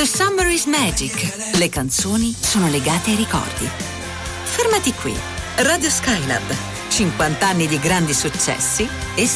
The Summer is Magic. Le canzoni sono legate ai ricordi. Fermati qui. Radio Skylab. 50 anni di grandi successi e